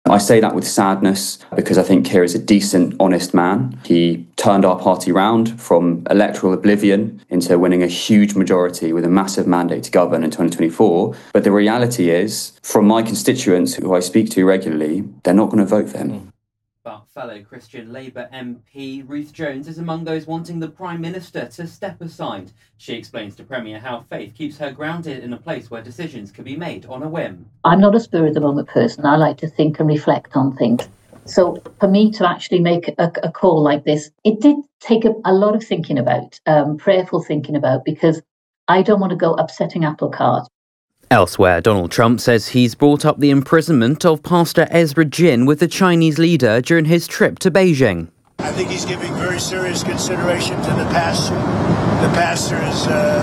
I say that with sadness because I think Keir is a decent, honest man. He turned our party round from electoral oblivion into winning a huge majority with a massive mandate to govern in 2024. But the reality is, from my constituents who I speak to regularly, they're not going to vote for him. But fellow Christian Labour MP Ruth Jones is among those wanting the Prime Minister to step aside. She explains to Premier how faith keeps her grounded in a place where decisions can be made on a whim. I'm not a spur-of-the-moment person. I like to think and reflect on things. So for me to actually make a call like this, it did take a lot of thinking about, prayerful thinking about, because I don't want to go upsetting apple cart. Elsewhere, Donald Trump says he's brought up the imprisonment of Pastor Ezra Jin with the Chinese leader during his trip to Beijing. I think he's giving very serious consideration to the pastor. The pastor has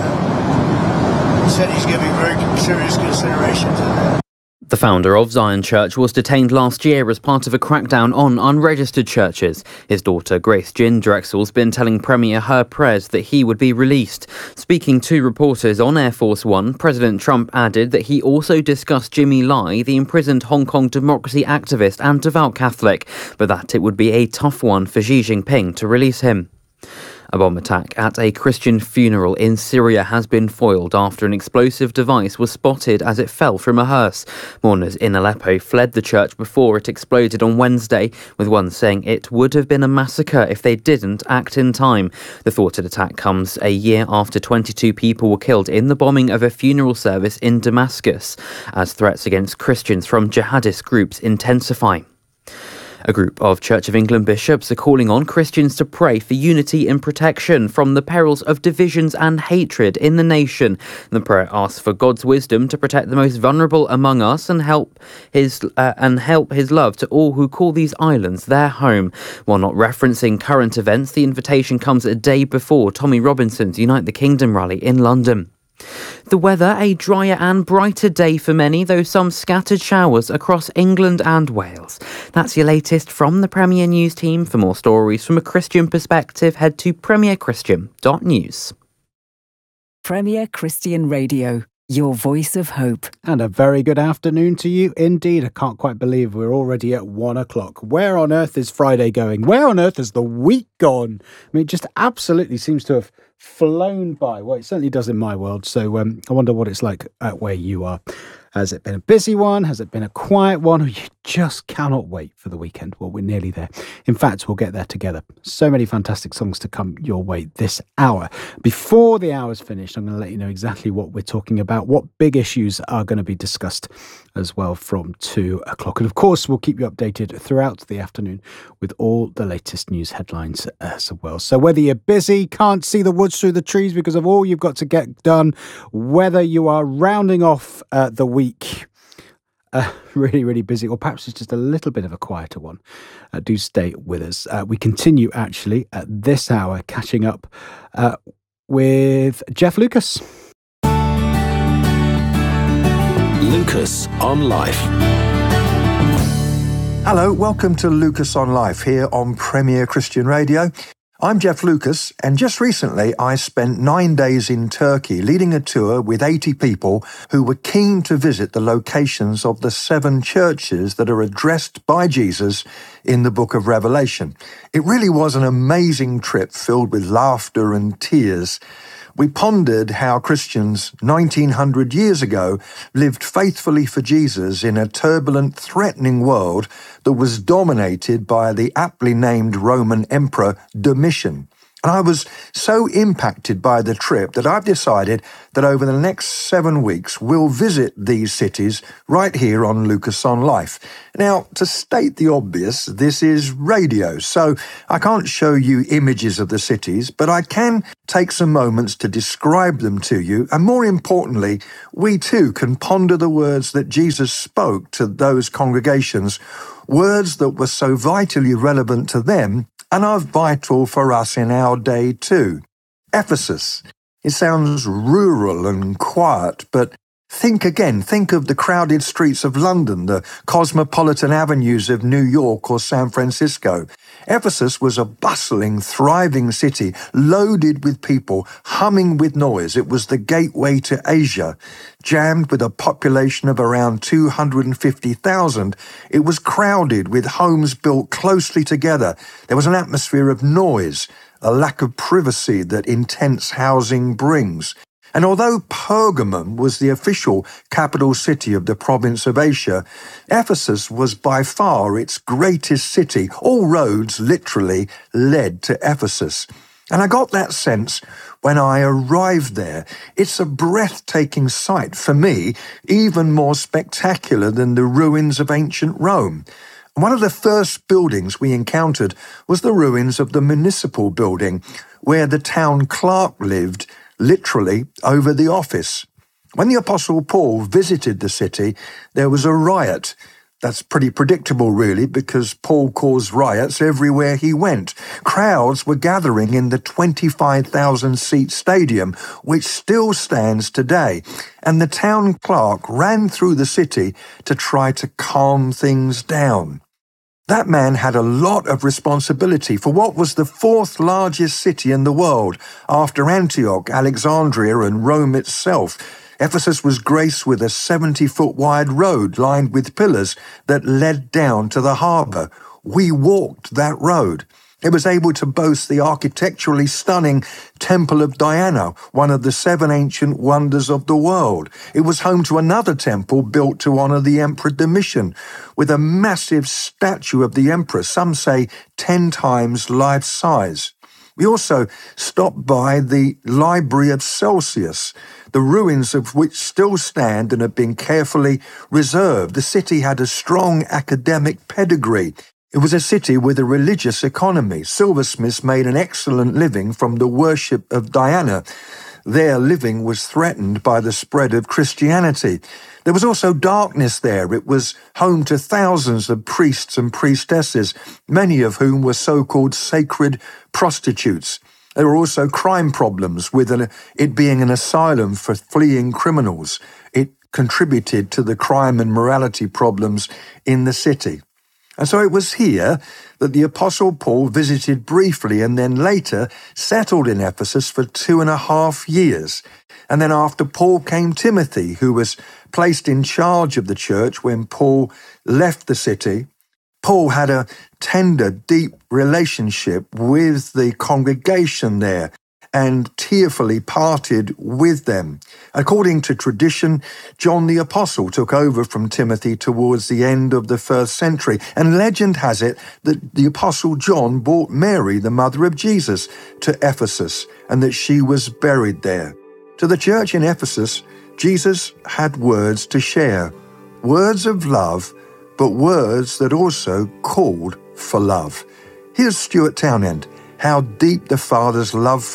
said he's giving very serious consideration to that. The founder of Zion Church was detained last year as part of a crackdown on unregistered churches. His daughter, Grace Jin Drexel's been telling Premier her prayers that he would be released. Speaking to reporters on Air Force One, President Trump added that he also discussed Jimmy Lai, the imprisoned Hong Kong democracy activist and devout Catholic, but that it would be a tough one for Xi Jinping to release him. A bomb attack at a Christian funeral in Syria has been foiled after an explosive device was spotted as it fell from a hearse. Mourners in Aleppo fled the church before it exploded on Wednesday, with one saying it would have been a massacre if they didn't act in time. The thwarted attack comes a year after 22 people were killed in the bombing of a funeral service in Damascus, as threats against Christians from jihadist groups intensify. A group of Church of England bishops are calling on Christians to pray for unity and protection from the perils of divisions and hatred in the nation. The prayer asks for God's wisdom to protect the most vulnerable among us and help his love to all who call these islands their home. While not referencing current events, the invitation comes a day before Tommy Robinson's Unite the Kingdom rally in London. The weather, a drier and brighter day for many, though some scattered showers across England and Wales. That's your latest from the Premier News team. For more stories from a Christian perspective, head to premierchristian.news. Premier Christian Radio, your voice of hope. And a very good afternoon to you indeed. I can't quite believe we're already at 1 o'clock. Where on earth is Friday going? Where on earth is the week gone? I mean, it just absolutely seems to have flown by. Well, it certainly does in my world. So I wonder what it's like at where you are. Has it been a busy one? Has it been a quiet one? Or you just cannot wait for the weekend? Well, we're nearly there. In fact, we'll get there together. So many fantastic songs to come your way this hour. Before the hour's finished, I'm going to let you know exactly what we're talking about, what big issues are going to be discussed as well from 2 o'clock. And of course, we'll keep you updated throughout the afternoon with all the latest news headlines as well. So whether you're busy, can't see the woods through the trees because of all you've got to get done, whether you are rounding off the week, really, really busy, or perhaps it's just a little bit of a quieter one, do stay with us. We continue actually at this hour catching up with Jeff Lucas. Lucas on Life. Hello, welcome to Lucas on Life here on Premier Christian Radio. I'm Jeff Lucas, and just recently I spent 9 days in Turkey leading a tour with 80 people who were keen to visit the locations of the 7 churches that are addressed by Jesus in the book of Revelation. It really was an amazing trip filled with laughter and tears. We pondered how Christians 1900 years ago lived faithfully for Jesus in a turbulent, threatening world that was dominated by the aptly named Roman Emperor Domitian. And I was so impacted by the trip that I've decided that over the next 7 weeks, we'll visit these cities right here on Lucas on Life. Now, to state the obvious, this is radio, so I can't show you images of the cities, but I can take some moments to describe them to you. And more importantly, we too can ponder the words that Jesus spoke to those congregations, words that were so vitally relevant to them and are vital for us in our day too. Ephesus. It sounds rural and quiet, but Think again. Think of the crowded streets of London, the cosmopolitan avenues of New York or San Francisco. Ephesus was a bustling, thriving city, loaded with people, humming with noise. It was the gateway to Asia. Jammed with a population of around 250,000, it was crowded with homes built closely together. There was an atmosphere of noise, a lack of privacy that intense housing brings. And although Pergamum was the official capital city of the province of Asia, Ephesus was by far its greatest city. All roads literally led to Ephesus. And I got that sense when I arrived there. It's a breathtaking sight, for me, even more spectacular than the ruins of ancient Rome. One of the first buildings we encountered was the ruins of the municipal building, where the town clerk lived, literally over the office. When the Apostle Paul visited the city, there was a riot. That's pretty predictable, really, because Paul caused riots everywhere he went. Crowds were gathering in the 25,000-seat stadium, which still stands today, and the town clerk ran through the city to try to calm things down. That man had a lot of responsibility for what was the fourth largest city in the world, after Antioch, Alexandria, and Rome itself. Ephesus was graced with a 70-foot wide road lined with pillars that led down to the harbour. We walked that road. It was able to boast the architecturally stunning Temple of Diana, one of the 7 ancient wonders of the world. It was home to another temple built to honour the Emperor Domitian, with a massive statue of the emperor, some say 10 times life size. We also stopped by the Library of Celsius, the ruins of which still stand and have been carefully reserved. The city had a strong academic pedigree. It was a city with a religious economy. Silversmiths made an excellent living from the worship of Diana. Their living was threatened by the spread of Christianity. There was also darkness there. It was home to thousands of priests and priestesses, many of whom were so-called sacred prostitutes. There were also crime problems, with it being an asylum for fleeing criminals. It contributed to the crime and morality problems in the city. And so it was here that the Apostle Paul visited briefly and then later settled in Ephesus for 2.5 years. And then after Paul came Timothy, who was placed in charge of the church when Paul left the city. Paul had a tender, deep relationship with the congregation there and tearfully parted with them. According to tradition, John the Apostle took over from Timothy towards the end of the 1st century, and legend has it that the Apostle John brought Mary, the mother of Jesus, to Ephesus, and that she was buried there. To the church in Ephesus, Jesus had words to share, words of love, but words that also called for love. Here's Stuart Townend, how deep the Father's love for